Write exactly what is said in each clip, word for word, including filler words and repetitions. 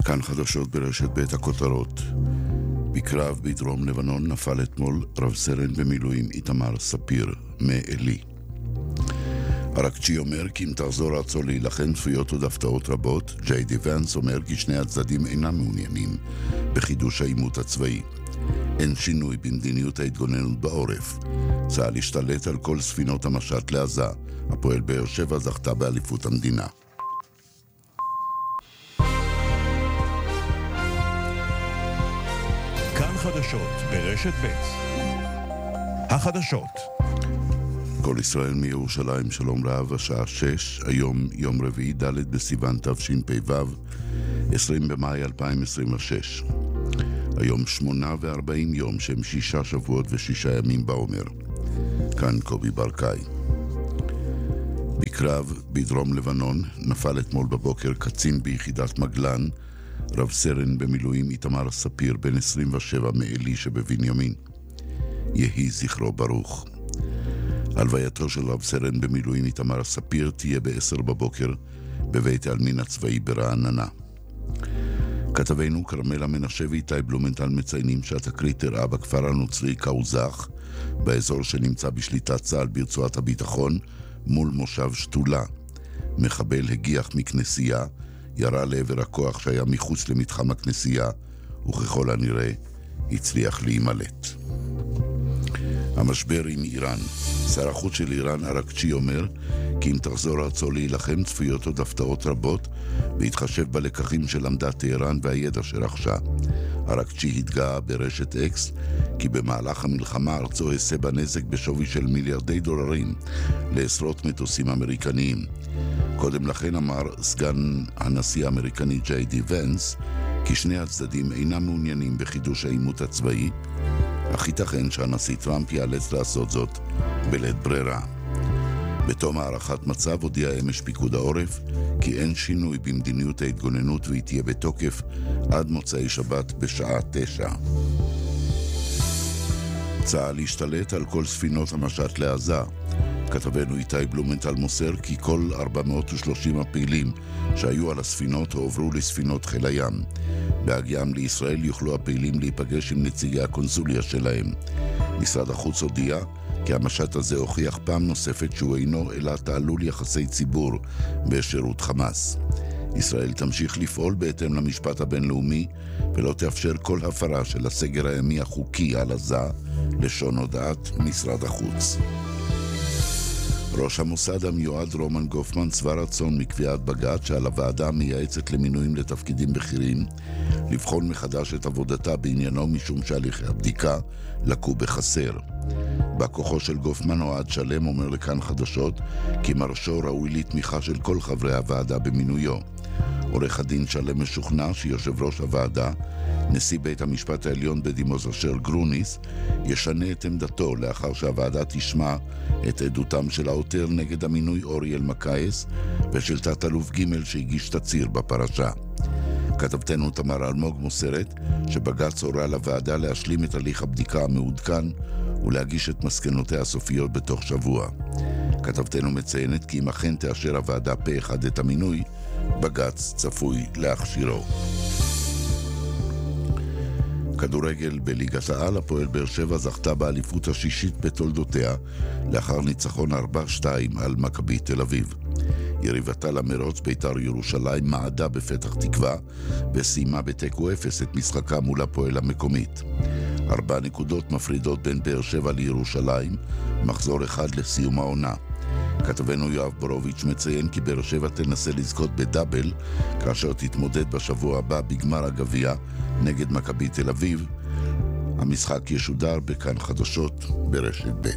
כאן חדשות ברשת בית הכותרות. בקרב בדרום לבנון נפל אתמול רב סרן במילואים איתמר ספיר מאלי. ארקצ'י אומר כי אם תחזור ארצו להילחם צפויות עוד הפתעות רבות. ג'יי די ונס אומר כי שני הצדדים אינם מעוניינים בחידוש העימות הצבאי. אין שינוי במדיניות ההתגוננות בעורף. צה"ל השתלט על כל ספינות המשט לעזה. הפועל באר שבע זכתה באליפות המדינה. כאן חדשות ברשת ב'. החדשות. כל ישראל מירושלים, שלום רב, השעה שש, היום יום רביעי ד' בסיוון תשפ"ו, עשרים במאי אלפיים עשרים ושש. היום שמונה וארבעים יום שהם שישה שבועות ושישה ימים בעומר. כאן קובי ברקאי. בקרב בדרום לבנון נפל אתמול בבוקר קצין ביחידת מגלן, רב סרן במילואים איתמר ספיר בן עשרים ושבע מאלי שבבנימין. יהי זכרו ברוך. הלווייתו של רב סרן במילואים איתמר ספיר תהיה בעשר בבוקר בבית העלמין הצבאי ברעננה. כתבנו כרמלה מנשה ואיתי בלומנטל מציינים שהתקרית אירעה בכפר הנוצרי קאוזח, באזור שנמצא בשליטת צה"ל ברצועת הביטחון מול מושב שתולה. מחבל הגיח מכנסייה, ירה לעבר הכוח שהיה מחוץ למתחם הכנסייה, וככל הנראה הצליח להימלט. המשבר עם איראן. שר החוץ של איראן ארקצ'י אומר כי אם תחזור ארצו להילחם צפויות עוד הפתעות רבות, בהתחשב בלקחים שלמדה טהרן והידע שרכשה. ארקצ'י התגאה ברשת אקס כי במהלך המלחמה ארצו הסבה נזק בשווי של מיליארדי דולרים לעשרות מטוסים אמריקניים. קודם לכן אמר סגן הנשיא האמריקני ג'יי די ונס כי שני הצדדים אינם מעוניינים בחידוש העימות הצבאי, אך ייתכן שהנשיא טראמפ ייאלץ לעשות זאת בלית ברירה. בתום הערכת מצב הודיע אמש פיקוד העורף כי אין שינוי במדיניות ההתגוננות והיא תהיה בתוקף עד מוצאי שבת בשעה תשע. צה"ל השתלט על כל ספינות המשט לעזה. כתבנו איתי בלומנטל מוסר כי כל ארבע מאות ושלושים הפעילים שהיו על הספינות הועברו לספינות חיל הים. בהגיעם לישראל יוכלו הפעילים להיפגש עם נציגי הקונסוליה שלהם. משרד החוץ הודיע כי המשט הזה הוכיח פעם נוספת שהוא אינו אלא תעלול יחסי ציבור בשירות חמאס. ישראל תמשיך לפעול בהתאם למשפט הבינלאומי ולא תאפשר כל הפרה של הסגר הימי החוקי על עזה, לשון הודעת משרד החוץ. ראש המוסד המיועד רומן גופמן שבע רצון מקביעת בג"ץ שעל הוועדה המייעצת למינויים לתפקידים בכירים לבחון מחדש את עבודתה בעניינו משום שהליכי הבדיקה לקו בחסר. בכוחו של גופמן אוהד שלם אומר לכאן חדשות כי מרשו ראוי לתמיכה של כל חברי הוועדה במינויו. עורך הדין שלם משוכנע שיושב ראש הוועדה, נשיא בית המשפט העליון בדימוס אשר גרוניס, ישנה את עמדתו לאחר שהוועדה תשמע את עדותם של העותר נגד המינוי אוריאל מקייס ושל תת אלוף ג' שהגיש תצהיר בפרשה. כתבתנו תמר אלמוג מוסרת שבג"ץ הורה לוועדה להשלים את הליך הבדיקה המעודכן ולהגיש את מסקנותיה הסופיות בתוך שבוע. כתבתנו מציינת כי אם אכן תאשר הוועדה פה אחד את המינוי, בג"ץ צפוי להכשירו. כדורגל בליגת העל, הפועל באר שבע זכתה באליפות השישית בתולדותיה לאחר ניצחון ארבע שתיים על מכבי תל אביב. יריבתה למרוץ בית"ר ירושלים מעדה בפתח תקווה וסיימה בתיקו אפס את משחקה מול הפועל המקומית. ארבע נקודות מפרידות בין באר שבע לירושלים, מחזור אחד לסיום העונה. כתבנו יואב בורוביץ' מציין כי באר שבע תנסה לזכות בדאבל כאשר תתמודד בשבוע הבא בגמר הגביע נגד מכבי תל אביב. המשחק ישודר בכאן חדשות ברשת ב'.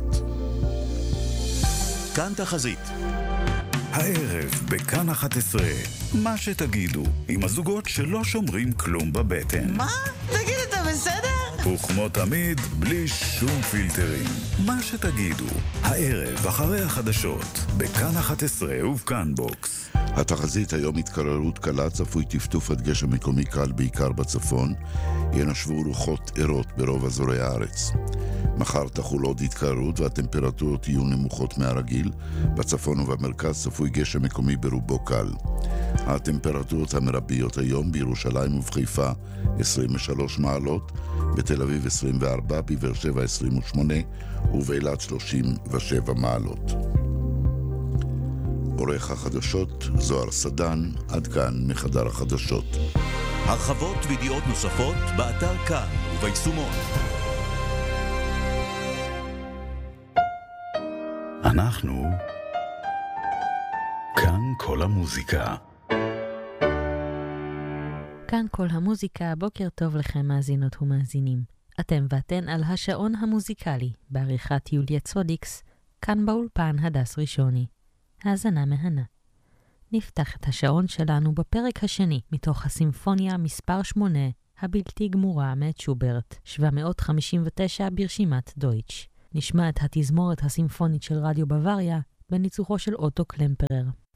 כאן תחזית. הערב בכאן אחת עשרה, מה שתגידו, עם הזוגות שלא שומרים כלום בבטן. מה? תגיד, אתה בסדר? וכמו תמיד, בלי שום פילטרים. מה שתגידו, הערב אחרי החדשות, בכאן אחת עשרה ובכאן בוקס. התחזית היום התקררות קלה, צפוי טפטוף עד גשם מקומי קל בעיקר בצפון, ינשבו רוחות ערות ברוב אזורי הארץ. מחר תחול עוד התקררות והטמפרטורות יהיו נמוכות מהרגיל. בצפון ובמרכז צפוי גשם מקומי ברובו קל. הטמפרטורות המרביות היום בירושלים ובחיפה עשרים ושלוש מעלות, בתל אביב עשרים וארבע, בבאר שבע עשרים ושמונה ובאילת שלושים ושבע מעלות. עורך החדשות זוהר סדן, עד כאן מחדר החדשות. הרחבות וידיעות נוספות באתר כאן וביישומון. אנחנו כאן כל המוזיקה. כאן כל המוזיקה, בוקר טוב לכם מאזינות ומאזינים. אתם ואתן על השעון המוזיקלי, בעריכת יוליה צודיקס, כאן באולפן הדס ראשוני. האזנה מהנה. נפתח את השעון שלנו בפרק השני מתוך הסימפוניה מספר שמונה, הבלתי גמורה מאת שוברט, שבע מאות חמישים ותשע ברשימת דויטש. נשמע את התזמורת הסימפונית של רדיו בוואריה בניצוחו של אוטו קלמפרר.